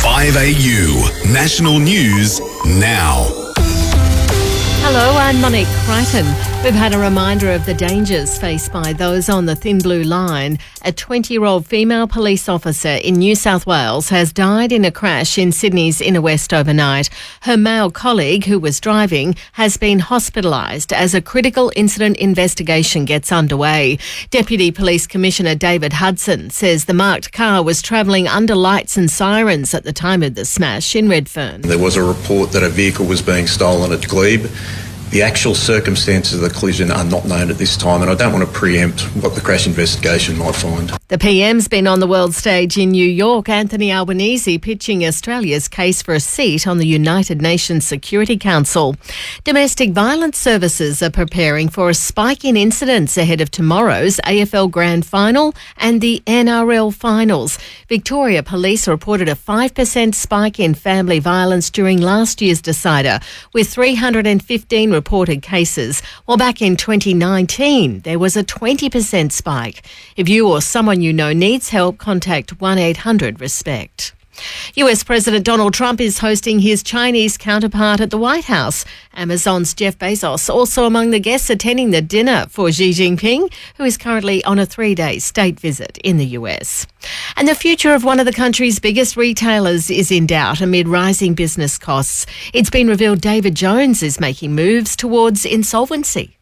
5AU. National News now. Hello, I'm Monique Crichton. We've had a reminder of the dangers faced by those on the Thin Blue Line. A 20-year-old female police officer in New South Wales has died in a crash in Sydney's Inner West overnight. Her male colleague, who was driving, has been hospitalised as a critical incident investigation gets underway. Deputy Police Commissioner David Hudson says the marked car was travelling under lights and sirens at the time of the smash in Redfern. There was a report that a vehicle was being stolen at Glebe. The actual circumstances of the collision are not known at this time, and I don't want to preempt what the crash investigation might find. The PM's been on the world stage in New York. Anthony Albanese pitching Australia's case for a seat on the United Nations Security Council. Domestic violence services are preparing for a spike in incidents ahead of tomorrow's AFL Grand Final and the NRL Finals. Victoria Police reported a 5% spike in family violence during last year's decider, with 315 reported cases, while back in 2019 there was a 20% spike. If you or someone you know needs help, contact 1-800-RESPECT. US President Donald Trump is hosting his Chinese counterpart at the White House. Amazon's Jeff Bezos also among the guests attending the dinner for Xi Jinping, who is currently on a 3-day state visit in the US. And the future of one of the country's biggest retailers is in doubt amid rising business costs. It's been revealed David Jones is making moves towards insolvency.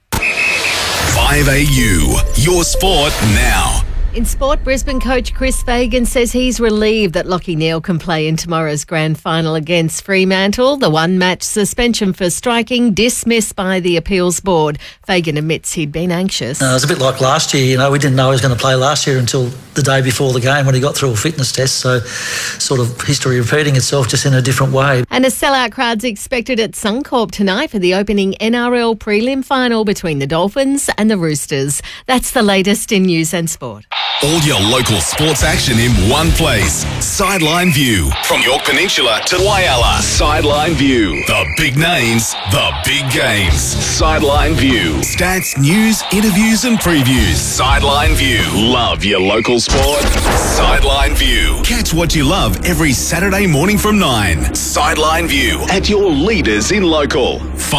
5AU, your sport now. In sport, Brisbane coach Chris Fagan says he's relieved that Lachie Neale can play in tomorrow's grand final against Fremantle. The one-match suspension for striking dismissed by the appeals board. Fagan admits he'd been anxious. It was a bit like last year. We didn't know he was going to play last year until the day before the game when he got through a fitness test. So sort of history repeating itself just in a different way. And a sellout crowd's expected at Suncorp tonight for the opening NRL prelim final between the Dolphins and the Roosters. That's the latest in news and sport. All your local sports action in one place. Sideline View. From York Peninsula to Whyalla. Sideline View. The big names, the big games. Sideline View. Stats, news, interviews and previews. Sideline View. Love your local sport. Sideline View. Catch what you love every Saturday morning from 9. Sideline View. At your leaders in local.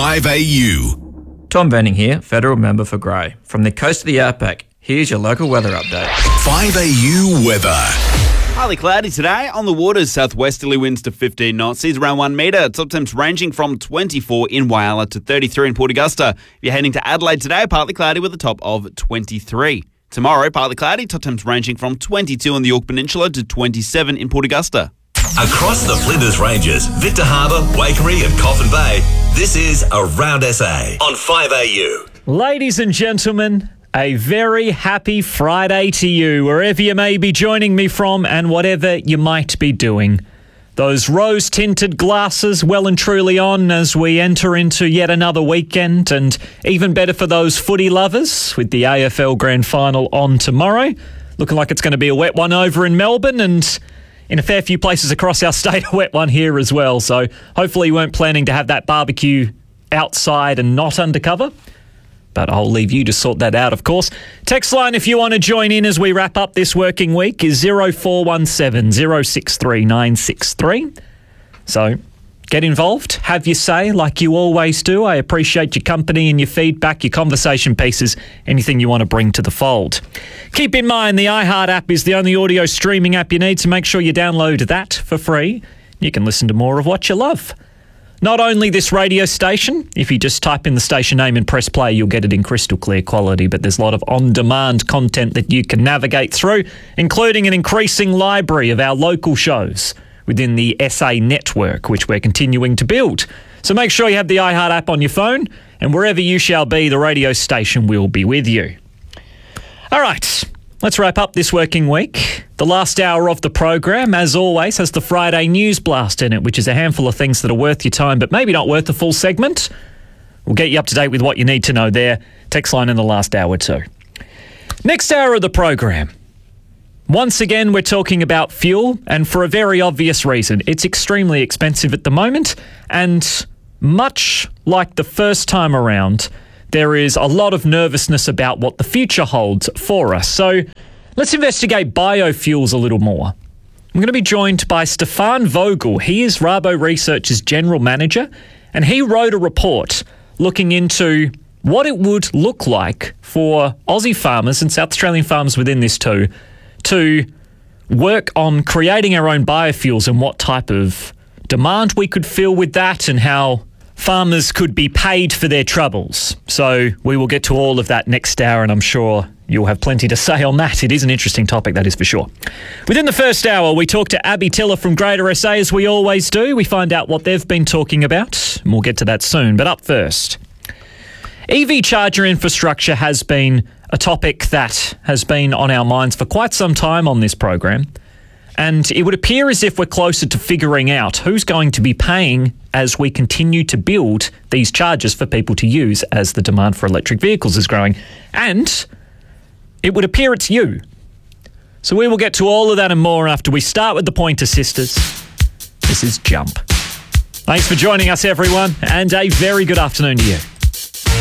5AU. Tom Benning here, Federal Member for Grey. From the coast of the Outback, here's your local weather update. 5AU weather. Highly cloudy today. On the waters, southwesterly winds to 15 knots. Seas around 1 metre. Top temps ranging from 24 in Whyalla to 33 in Port Augusta. If you're heading to Adelaide today, partly cloudy with a top of 23. Tomorrow, partly cloudy. Top temps ranging from 22 on the York Peninsula to 27 in Port Augusta. Across the Flinders Ranges, Victor Harbour, Waikerie and Coffin Bay, this is Around SA on 5AU. Ladies and gentlemen, a very happy Friday to you, wherever you may be joining me from and whatever you might be doing. Those rose-tinted glasses well and truly on as we enter into yet another weekend, and even better for those footy lovers with the AFL Grand Final on tomorrow. Looking like it's going to be a wet one over in Melbourne, and in a fair few places across our state, a wet one here as well. So hopefully you weren't planning to have that barbecue outside and not undercover. But I'll leave you to sort that out, of course. Text line, if you want to join in as we wrap up this working week, is 0417 063 963. So get involved, have your say like you always do. I appreciate your company and your feedback, your conversation pieces, anything you want to bring to the fold. Keep in mind, the iHeart app is the only audio streaming app you need, so make sure you download that for free. You can listen to more of what you love. Not only this radio station, if you just type in the station name and press play, you'll get it in crystal clear quality, but there's a lot of on-demand content that you can navigate through, including an increasing library of our local shows within the SA network, which we're continuing to build. So make sure you have the iHeart app on your phone, and wherever you shall be, the radio station will be with you. All right, let's wrap up this working week. The last hour of the program, as always, has the Friday News Blast in it, which is a handful of things that are worth your time, but maybe not worth the full segment. We'll get you up to date with what you need to know there. Text line in the last hour too. Next hour of the program. Once again, we're talking about fuel, and for a very obvious reason. It's extremely expensive at the moment, and much like the first time around, there is a lot of nervousness about what the future holds for us. So let's investigate biofuels a little more. I'm going to be joined by Stefan Vogel. He is Rabo Research's General Manager, and he wrote a report looking into what it would look like for Aussie farmers and South Australian farmers within this too to work on creating our own biofuels and what type of demand we could fill with that and how farmers could be paid for their troubles. So we will get to all of that next hour, and I'm sure you'll have plenty to say on that. It is an interesting topic, that is for sure. Within the first hour, we talk to Abby Tiller from Greater SA, as we always do. We find out what they've been talking about, and we'll get to that soon. But up first, EV charger infrastructure has been a topic that has been on our minds for quite some time on this program. And it would appear as if we're closer to figuring out who's going to be paying as we continue to build these chargers for people to use as the demand for electric vehicles is growing. And it would appear it's you. So we will get to all of that and more after we start with the Pointer Sisters. This is Jump. Thanks for joining us, everyone, and a very good afternoon to you.